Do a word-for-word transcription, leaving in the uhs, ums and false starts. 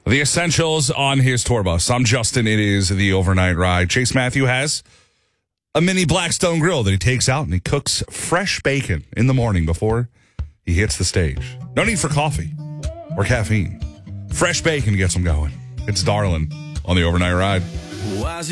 The Essentials on his tour bus. I'm Justin. It is the overnight ride. Chase Matthew has a mini Blackstone grill that he takes out and he cooks fresh bacon in the morning before he hits the stage. No need for coffee or caffeine. Fresh bacon gets him going. It's Darlin' on the overnight ride.